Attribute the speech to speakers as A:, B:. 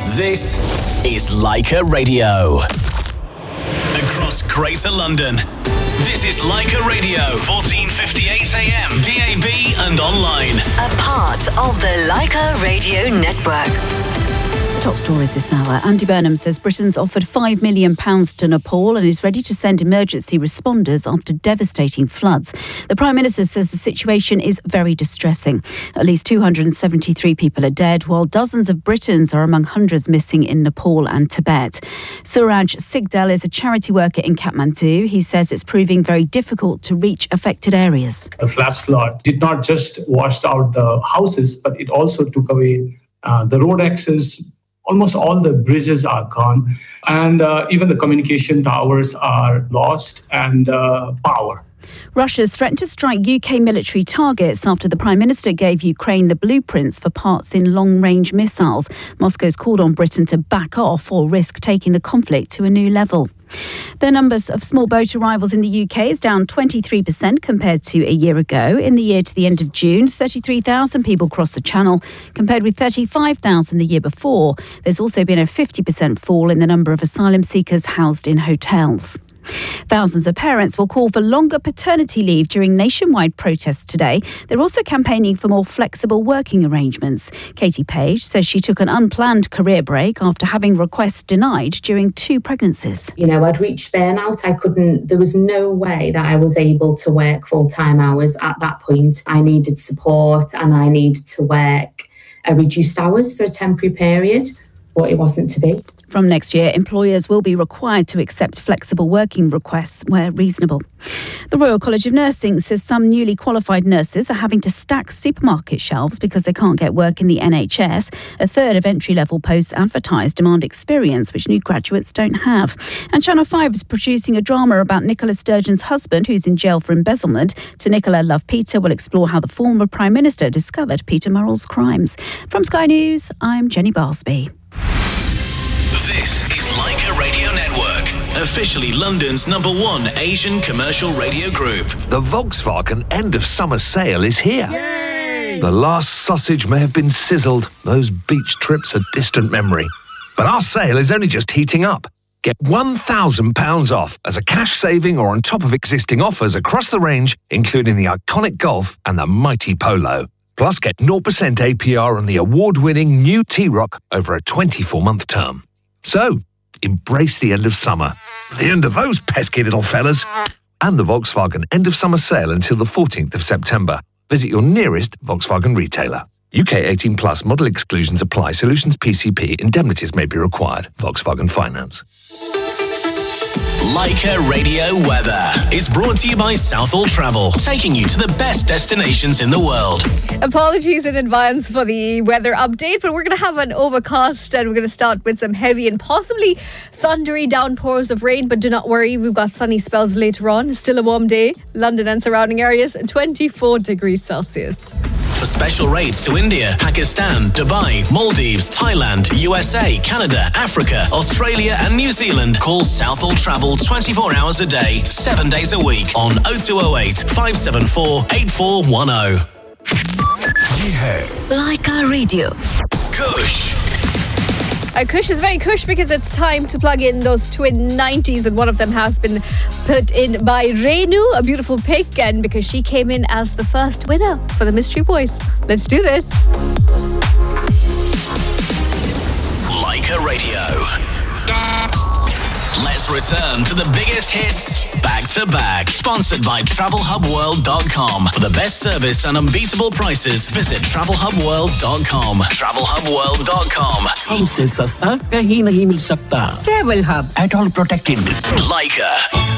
A: This is Leica Radio. Across Greater London, this is Leica Radio, 1458 AM, DAB and online.
B: A part of the Leica Radio Network.
C: Top stories this hour. Andy Burnham says Britain's offered £5 million to Nepal and is ready to send emergency responders after devastating floods. The Prime Minister says the situation is very distressing. At least 273 people are dead, while dozens of Britons are among hundreds missing in Nepal and Tibet. Suraj Sigdal is a charity worker in Kathmandu. He says it's proving very difficult to reach affected areas.
D: The flash flood did not just wash out the houses, but it also took away the road access. Almost all the bridges are gone, and even the communication towers are lost, and power.
C: Russia's threatened to strike UK military targets after the Prime Minister gave Ukraine the blueprints for parts in long-range missiles. Moscow's called on Britain to back off or risk taking the conflict to a new level. The numbers of small boat arrivals in the UK is down 23% compared to a year ago. In the year to the end of June, 33,000 people crossed the Channel, compared with 35,000 the year before. There's also been a 50% fall in the number of asylum seekers housed in hotels. Thousands of parents will call for longer paternity leave during nationwide protests today. They're also campaigning for more flexible working arrangements. Katie Page says she took an unplanned career break after having requests denied during 2 pregnancies.
E: You know, I'd reached burnout. There was no way that I was able to work full-time hours at that point. I needed support and I needed to work reduced hours for a temporary period, but it wasn't to be.
C: From next year, employers will be required to accept flexible working requests where reasonable. The Royal College of Nursing says some newly qualified nurses are having to stack supermarket shelves because they can't get work in the NHS. A third of entry-level posts advertised demand experience, which new graduates don't have. And Channel 5 is producing a drama about Nicola Sturgeon's husband, who's in jail for embezzlement. To Nicola, Love Peter will explore how the former Prime Minister discovered Peter Murrell's crimes. From Sky News, I'm Jenny Barsby.
A: This is Leica Radio Network, officially London's #1 Asian commercial radio group.
F: The Volkswagen end of summer sale is here.
G: Yay!
F: The last sausage may have been sizzled. Those beach trips are distant memory. But our sale is only just heating up. Get £1,000 off as a cash saving or on top of existing offers across the range, including the iconic Golf and the mighty Polo. Plus, get 0% APR on the award-winning new T-Roc over a 24-month term. So, embrace the end of summer, the end of those pesky little fellas, and the Volkswagen end of summer sale until the 14th of September. Visit your nearest Volkswagen retailer. UK 18 plus model exclusions apply. Solutions PCP. Indemnities may be required. Volkswagen Finance.
A: Leica Radio Weather is brought to you by Southall Travel, taking you to the best destinations in the world.
H: Apologies in advance for the weather update, but we're going to have an overcast and we're going to start with some heavy and possibly thundery downpours of rain, but do not worry, we've got sunny spells later on. Still a warm day. London and surrounding areas, 24 degrees Celsius.
A: For special rates to India, Pakistan, Dubai, Maldives, Thailand, USA, Canada, Africa, Australia and New Zealand, call Southall Travel 24 hours a day, 7 days a week on 0208 574 8410.
B: Leica Radio.
A: Kush.
H: Kush is very Kush because it's time to plug in those twin 90s, and one of them has been put in by Renu, a beautiful pick, and because she came in as the first winner for the Mystery Voice. Let's do this.
A: Leica Radio. Let's return to the biggest hits back to back. Sponsored by TravelHubWorld.com. For the best service and unbeatable prices, visit TravelHubWorld.com. TravelHubWorld.com.
I: हमसे सस्ता कहीं नहीं मिल सकता. Travel Hub. At all protected.
A: Leica.